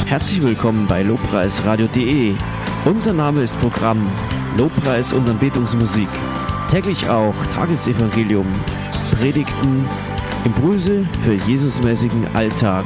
Herzlich willkommen bei lobpreisradio.de. Unser Name ist Programm Lobpreis und Anbetungsmusik. Täglich auch Tagesevangelium, Predigten, Impulse für Jesusmäßigen Alltag